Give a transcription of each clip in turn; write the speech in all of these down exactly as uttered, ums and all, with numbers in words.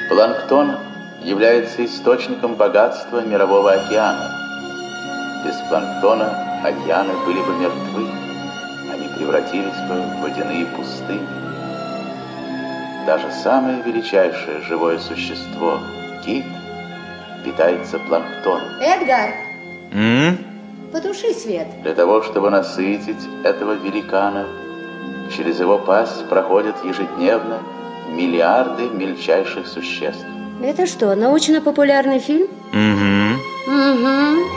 Планктон является источником богатства мирового океана. Без планктона океаны были бы мертвы, они превратились бы в водяные пустыни. Даже самое величайшее живое существо, кит, питается планктоном. Эдгар, М? потуши свет. Для того, чтобы насытить этого великана, через его пасть проходят ежедневно миллиарды мельчайших существ. Это что, научно-популярный фильм? Угу. Угу.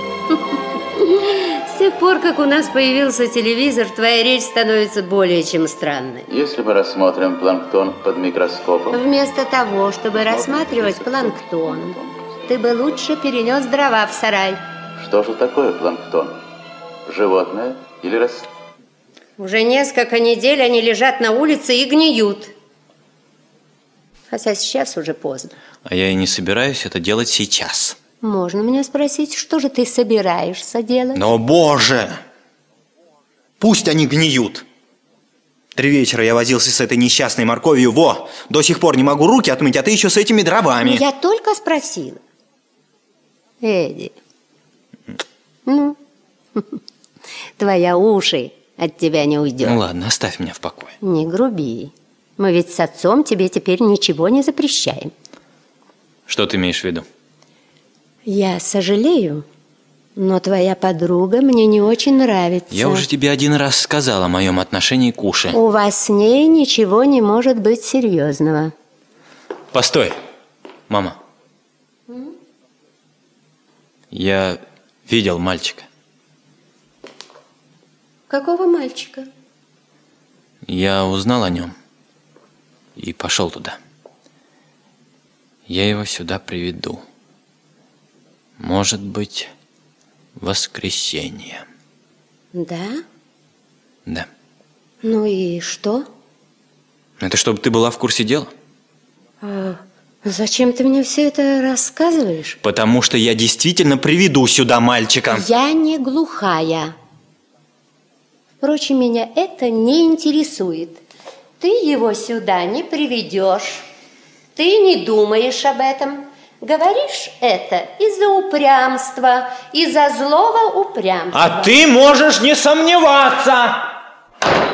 С тех пор, как у нас появился телевизор, твоя речь становится более чем странной. Если мы рассмотрим планктон под микроскопом... Вместо того, чтобы рассматривать планктон, ты бы лучше перенес дрова в сарай. Что же такое планктон? Животное или растение? Уже несколько недель они лежат на улице и гниют. Хотя сейчас уже поздно. А я и не собираюсь это делать сейчас. Можно мне спросить, что же ты собираешься делать? Но, боже! Пусть они гниют. Три вечера я возился с этой несчастной морковью. Во! До сих пор не могу руки отмыть, а ты еще с этими дровами. Я только спросила. Эдди, ну, твоя уши от тебя не уйдет. Ну ладно, оставь меня в покое. Не груби. Мы ведь с отцом тебе теперь ничего не запрещаем. Что ты имеешь в виду? Я сожалею, но твоя подруга мне не очень нравится. Я уже тебе один раз сказал о моем отношении к Уше. У вас с ней ничего не может быть серьезного. Постой, мама. М? Я видел мальчика. Какого мальчика? Я узнал о нем и пошел туда. Я его сюда приведу. Может быть, в воскресенье. Да? Да. Ну и что? Это чтобы ты была в курсе дела. А зачем ты мне все это рассказываешь? Потому что я действительно приведу сюда мальчика. Я не глухая. Впрочем, меня это не интересует. Ты его сюда не приведешь. Ты не думаешь об этом. Говоришь это из-за упрямства, из-за злого упрямства. А ты можешь не сомневаться.